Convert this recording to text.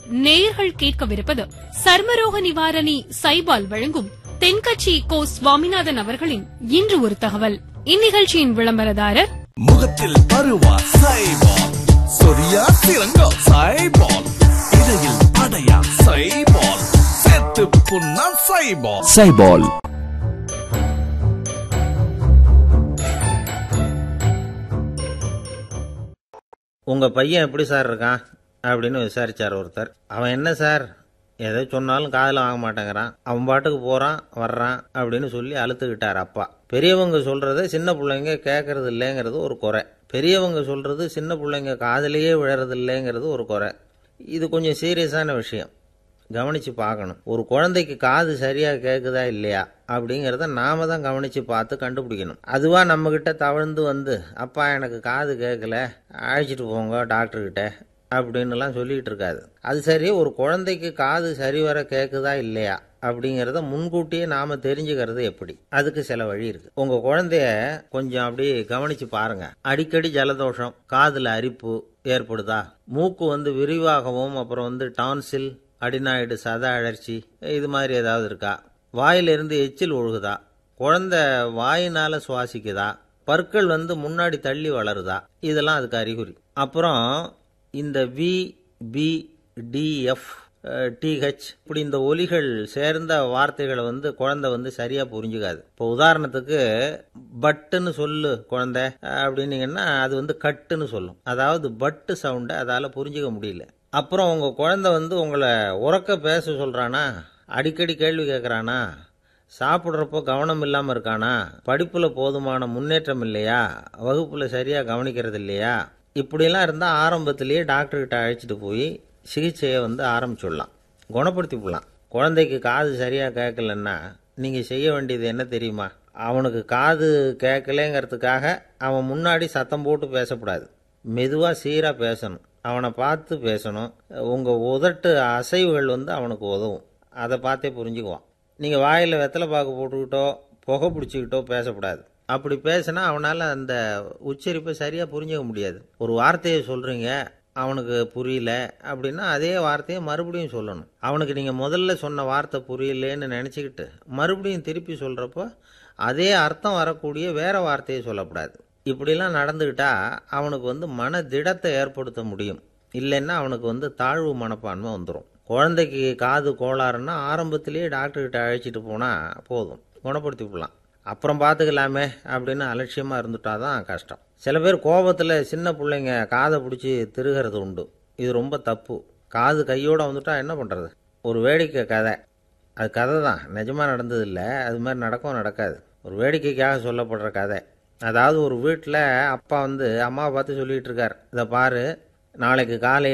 நேயர்கள் கேட்கவிருப்பது சர்மரோக நிவாரணி சைபால் வழங்கும் தென்கட்சி கோ சுவாமிநாதன் அவர்களின் இன்று ஒரு தகவல். இந்நிகழ்ச்சியின் விளம்பரதாரர் முகத்தில் பருவா சைபால், சொரியா சிறங்கா சைபால், இடையில் அடையா சைபால், செத்து புண்ணா சைபால். சைபால் உங்க பையன் எப்படி சார் இருக்கான் அப்படின்னு விசாரிச்சார் ஒருத்தர். அவன் என்ன சார், எதை சொன்னாலும் காதில் வாங்க மாட்டேங்கிறான், அவன் பாட்டுக்கு போறான் வர்றான் அப்படின்னு சொல்லி அழுத்துக்கிட்டார் அப்பா. பெரியவங்க சொல்றத சின்ன பிள்ளைங்க கேட்கறது இல்லைங்கிறது ஒரு குறை, பெரியவங்க சொல்றது சின்ன பிள்ளைங்க காதிலேயே விழறது இல்லைங்கிறது ஒரு குறை. இது கொஞ்சம் சீரியஸான விஷயம், கவனிச்சு பார்க்கணும். ஒரு குழந்தைக்கு காது சரியா கேட்குதா இல்லையா அப்படிங்கிறத நாம தான் கவனிச்சு பார்த்து கண்டுபிடிக்கணும். அதுவா நம்ம கிட்ட தவழ்ந்து வந்து அப்பா எனக்கு காது கேட்கல அழைச்சிட்டு போங்க டாக்டர்கிட்ட அப்படின்னுலாம் சொல்லிட்டு இருக்காது. அது சரி, ஒரு குழந்தைக்கு காது சரிவர கேட்குதா இல்லையா அப்படிங்கிறத முன்கூட்டியே நாம தெரிஞ்சுக்கிறது எப்படி? அதுக்கு சில வழி இருக்கு. உங்க குழந்தைய கொஞ்சம் அப்படி கவனிச்சு பாருங்க. அடிக்கடி ஜலதோஷம், காதுல அரிப்பு ஏற்படுதா, மூக்கு விரிவாகவும் அப்புறம் டான்சில், அடினாய்டு, சத அழற்சி இது மாதிரி ஏதாவது இருக்கா, வாயிலிருந்து எச்சில் ஒழுகுதா, குழந்தை வாயினால சுவாசிக்குதா, பற்கள் முன்னாடி தள்ளி வளருதா, இதெல்லாம் அதுக்கு அறிகுறி. அப்புறம் இந்த we, B, D, F, DH இப்படி இந்த ஒலிகள் சேர்ந்த வார்த்தைகளை குழந்தை சரியா புரிஞ்சுக்காது. இப்போ உதாரணத்துக்கு பட்டுன்னு சொல்லு குழந்தை அப்படின்னீங்கன்னா அது கட்டுன்னு சொல்லும். அதாவது பட்டு சவுண்டை அதால புரிஞ்சுக்க முடியல. அப்புறம் உங்க குழந்தை உங்களை உறக்க பேச சொல்றானா, அடிக்கடி கேள்வி கேட்கறானா, சாப்பிட்றப்போ கவனம் இல்லாம இருக்கானா, படிப்புல போதுமான முன்னேற்றம் இல்லையா, வகுப்புல சரியா கவனிக்கிறது இல்லையா, இப்படியெல்லாம் இருந்தா ஆரம்பத்திலேயே டாக்டர்கிட்ட அழைச்சிட்டு போய் சிகிச்சையை ஆரம்பிச்சுடலாம், குணப்படுத்தி விடலாம். குழந்தைக்கு காது சரியா கேட்கலன்னா நீங்க செய்ய வேண்டியது என்ன தெரியுமா? அவனுக்கு காது கேட்கலங்கிறதுக்காக அவன் முன்னாடி சத்தம் போட்டு பேசக்கூடாது, மெதுவா சீரா பேசணும், அவனை பார்த்து பேசணும். உங்க உதட்டு அசைவுகள் அவனுக்கு உதவும், அதை பார்த்தே புரிஞ்சுக்குவான். நீங்க வாயில வெத்தலை பாக்கு போட்டுக்கிட்டோ புகை பிடிச்சிக்கிட்டோ பேசக்கூடாது. அப்படி பேசினா அவனால அந்த உச்சரிப்பை சரியா புரிஞ்சுக்க முடியாது. ஒரு வார்த்தையை சொல்றீங்க, அவனுக்கு புரியல அப்படின்னா அதே வார்த்தையை மறுபடியும் சொல்லணும். அவனுக்கு நீங்க முதல்ல சொன்ன வார்த்தை புரியலேன்னு நினைச்சுக்கிட்டு மறுபடியும் திருப்பி சொல்றப்போ அதே அர்த்தம் வரக்கூடிய வேற வார்த்தையை சொல்லக்கூடாது. இப்படிலாம் நடந்துக்கிட்டா அவனுக்கு மன திடத்தை ஏற்படுத்த முடியும். இல்லைன்னா அவனுக்கு தாழ்வு மனப்பான்மை வந்துடும். குழந்தைக்கு காது கோளாறுன்னா ஆரம்பத்திலேயே டாக்டர்கிட்ட அழைச்சிட்டு போனா போதும், குணப்படுத்தி விடலாம். அப்புறம் பார்த்துக்கலாமே அப்படின்னு அலட்சியமா இருந்துட்டாதான் கஷ்டம். சில பேர் கோபத்தில் சின்ன பிள்ளைங்க காதை பிடிச்சி திருகிறது உண்டு. இது ரொம்ப தப்பு. காது கையோட என்ன பண்றது? ஒரு வேடிக்கை கதை, அது கதை தான், நிஜமா நடந்தது இல்லை, அது மாதிரி நடக்காது, ஒரு வேடிக்கைக்காக சொல்லப்படுற கதை. அதாவது ஒரு வீட்டில் அப்பா அம்மாவை பார்த்து சொல்லிட்டு இருக்கார், இதை பாரு, நாளைக்கு காலை